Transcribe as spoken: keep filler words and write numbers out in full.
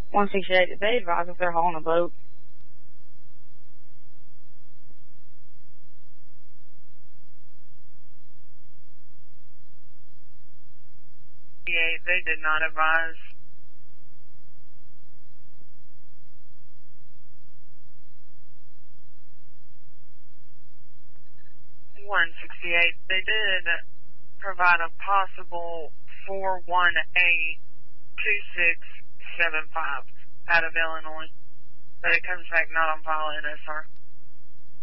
one sixty-eight, did they advise if they're hauling a boat? They did not advise. one sixty-eight, they did provide a possible four one eight two six seven five out of Illinois, but it comes back not on file N S R.